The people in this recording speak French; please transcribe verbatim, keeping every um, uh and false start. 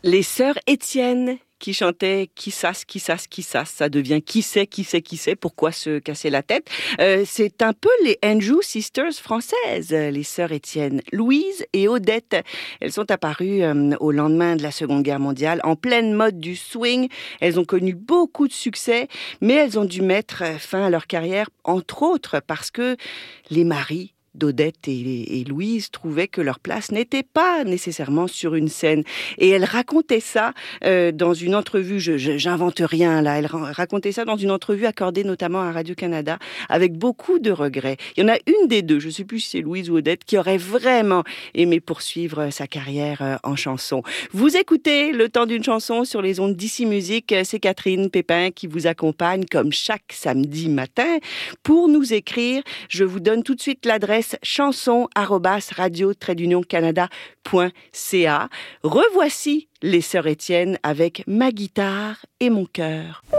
Les sœurs Étienne qui chantaient « Qui sasse, qui sasse, qui sasse », ça devient « Qui sait, qui sait, qui sait », pourquoi se casser la tête. euh, C'est un peu les Andrew Sisters françaises, les sœurs Étienne, Louise et Odette. Elles sont apparues euh, au lendemain de la Seconde Guerre mondiale, en pleine mode du swing. Elles ont connu beaucoup de succès, mais elles ont dû mettre fin à leur carrière, entre autres parce que les maris d'Odette et, et Louise trouvaient que leur place n'était pas nécessairement sur une scène. Et elle racontait ça euh, dans une entrevue, je, je, j'invente rien là, elle racontait ça dans une entrevue accordée notamment à Radio-Canada avec beaucoup de regrets. Il y en a une des deux, je ne sais plus si c'est Louise ou Odette, qui aurait vraiment aimé poursuivre sa carrière en chanson. Vous écoutez Le Temps d'une chanson sur les ondes d'Ici Musique, c'est Catherine Pépin qui vous accompagne comme chaque samedi matin. Pour nous écrire, je vous donne tout de suite l'adresse chanson arobase radio trait d'union canada point c a. Revoici les sœurs Étienne avec Ma guitare et mon cœur.